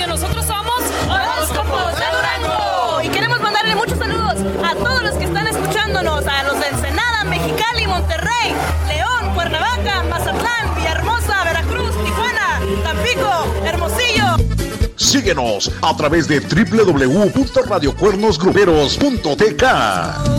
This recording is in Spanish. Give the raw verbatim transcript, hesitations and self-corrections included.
porque nosotros somos Horóscopos de Durango. Y queremos mandarle muchos saludos a todos los que están escuchándonos, a los de Ensenada, Mexicali, Monterrey, León, Cuernavaca, Mazatlán, Villahermosa, Veracruz, Tijuana, Tampico, Hermosillo. Síguenos a través de doble u doble u doble u punto radio cuernos gruperos punto t k.